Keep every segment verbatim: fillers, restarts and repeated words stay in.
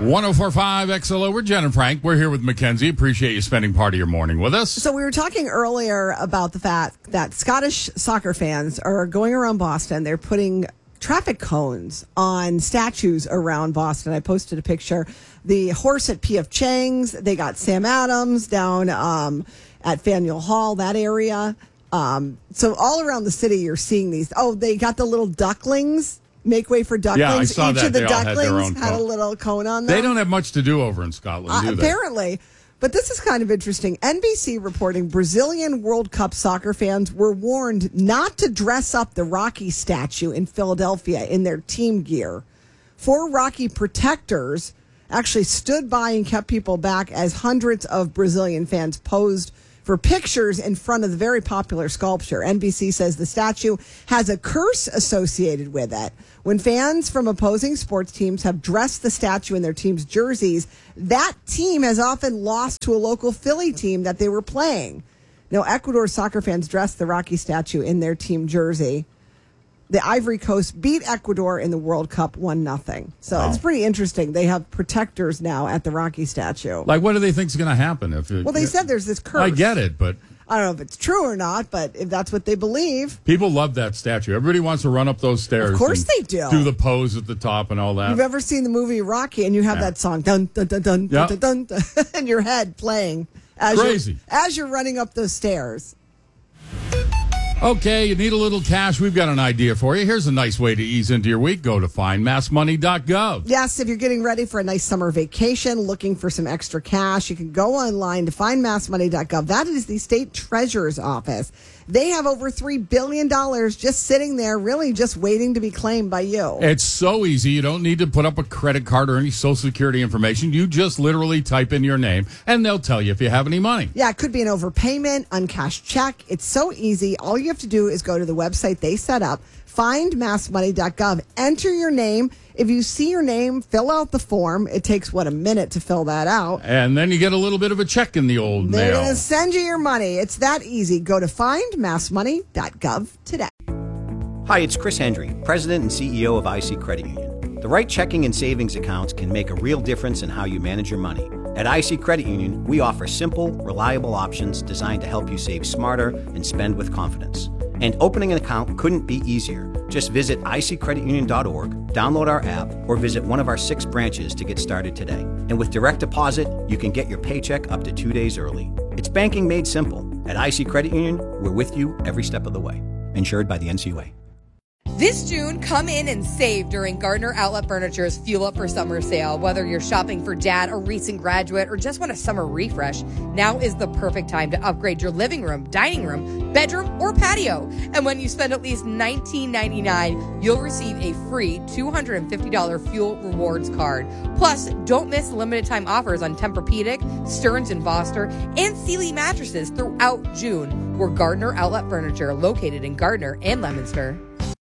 one oh four point five X L O, we're Jen and Frank. We're here with Mackenzie. Appreciate you spending part of your morning with us. So we were talking earlier about the fact that Scottish soccer fans are going around Boston. They're putting traffic cones on statues around Boston. I posted a picture. The horse at P F Chang's. They got Sam Adams down um, at Faneuil Hall, that area. Um, so all around the city, you're seeing these. Oh, they got the little ducklings. Make way for ducklings. Yeah, I saw Each that. of the They all had their ducklings own had, cone. a little cone on them. They don't have much to do over in Scotland, Uh, do they? apparently. But this is kind of interesting. N B C reporting Brazilian World Cup soccer fans were warned not to dress up the Rocky statue in Philadelphia in their team gear. Four Rocky protectors actually stood by and kept people back as hundreds of Brazilian fans posed for pictures in front of the very popular sculpture. N B C says the statue has a curse associated with it. When fans from opposing sports teams have dressed the statue in their team's jerseys, that team has often lost to a local Philly team that they were playing. Now, Ecuador soccer fans dressed the Rocky statue in their team jersey. The Ivory Coast beat Ecuador in the World Cup one nothing. So Wow. it's pretty interesting. They have protectors now at the Rocky statue. Like, what do they think is going to happen? If it, Well, they said there's this curse. I get it, but I don't know if it's true or not, but if that's what they believe. people love that statue. Everybody wants to run up those stairs. Of course and they do. Do the pose at the top and all that. You've ever seen the movie Rocky and you have Yeah. that song, dun, dun, dun, dun, Yeah. dun, dun, dun, dun, in your head playing as Crazy. You're, as you're running up those stairs. Okay, you need a little cash. We've got an idea for you. Here's a nice way to ease into your week. Go to find mass money dot gov. Yes, if you're getting ready for a nice summer vacation, looking for some extra cash, you can go online to find mass money dot gov. That is the state treasurer's office. They have over three billion dollars just sitting there, really just waiting to be claimed by you. It's so easy. You don't need to put up a credit card or any Social Security information. You just literally type in your name, and they'll tell you if you have any money. Yeah, it could be an overpayment, uncashed check. It's so easy. All you have to do is go to the website they set up, find mass money dot gov, enter your name. If you see your name, fill out the form. It takes, what, a minute to fill that out. And then you get a little bit of a check in the old They're mail. going to send you your money. It's that easy. Go to find mass money dot gov today. Hi, it's Chris Hendry, President and C E O of I C Credit Union. The right checking and savings accounts can make a real difference in how you manage your money. At I C Credit Union, we offer simple, reliable options designed to help you save smarter and spend with confidence. And opening an account couldn't be easier. Just visit I C credit union dot org, download our app, or visit one of our six branches to get started today. And with direct deposit, you can get your paycheck up to two days early. It's banking made simple. At I C Credit Union, we're with you every step of the way. Insured by the N C U A. This June, come in and save during Gardner Outlet Furniture's Fuel Up for Summer sale. Whether you're shopping for dad, a recent graduate, or just want a summer refresh, now is the perfect time to upgrade your living room, dining room, bedroom, or patio. And when you spend at least nineteen ninety-nine dollars, you'll receive a free two hundred fifty dollars fuel rewards card. Plus, don't miss limited time offers on Tempur-Pedic, Stearns and Foster, and Sealy mattresses throughout June. We're Gardner Outlet Furniture, located in Gardner and Leominster.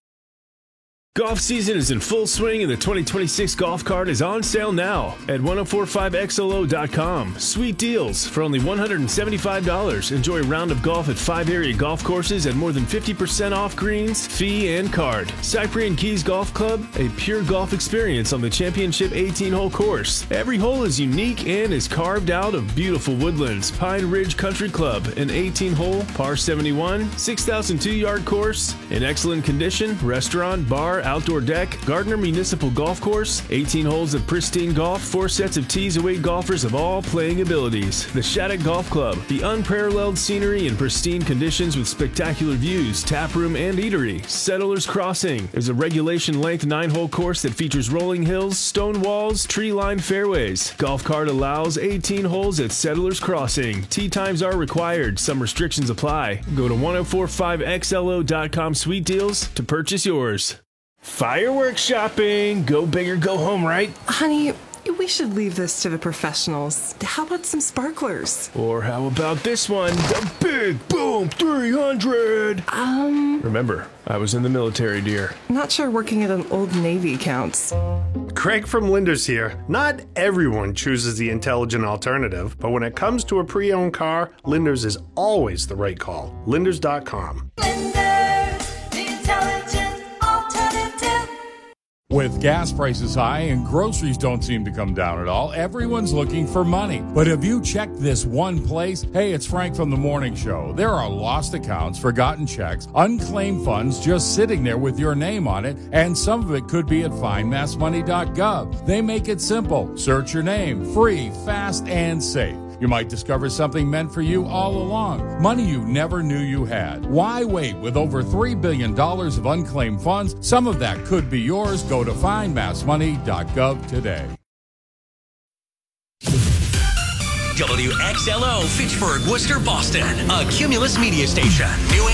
Golf season is in full swing and the twenty twenty-six golf cart is on sale now at ten forty-five X L O dot com. Sweet deals for only one hundred seventy-five dollars. Enjoy a round of golf at five area golf courses at more than fifty percent off greens, fee, and card. Cyprian Keys Golf Club, a pure golf experience on the championship eighteen-hole course. Every hole is unique and is carved out of beautiful woodlands. Pine Ridge Country Club, an eighteen-hole, par seventy-one, six thousand two yard course, in excellent condition, restaurant, bar, outdoor deck. Gardner Municipal Golf Course, eighteen holes of pristine golf, four sets of tees await golfers of all playing abilities. The Shattuck Golf Club, the unparalleled scenery and pristine conditions with spectacular views, tap room and eatery. Settlers Crossing is a regulation length nine hole course that features rolling hills, stone walls, tree-lined fairways. Golf cart allows eighteen holes at Settlers Crossing. Tee times are required. Some restrictions apply. Go to ten forty-five X L O dot com Sweet Deals to purchase yours. Fireworks shopping. Go big or go home, right? Honey, we should leave this to the professionals. How about some sparklers? Or how about this one? The Big Boom three hundred! Um, Remember, I was in the military, dear. not sure working at an Old Navy counts. Craig from Linders here. Not everyone chooses the intelligent alternative, but when it comes to a pre-owned car, Linders is always the right call. Linders dot com. Linders, the intelligent alternative. With gas prices high and groceries don't seem to come down at all, everyone's looking for money. But have you checked this one place? Hey, it's Frank from the Morning Show. There are lost accounts, forgotten checks, unclaimed funds just sitting there with your name on it, and some of it could be at find mass money dot gov. They make it simple. Search your name. Free, fast, and safe. You might discover something meant for you all along. Money you never knew you had. Why wait? With over three billion dollars of unclaimed funds, some of that could be yours. Go to find mass money dot gov today. W X L O, Fitchburg, Worcester, Boston. A Cumulus media station. New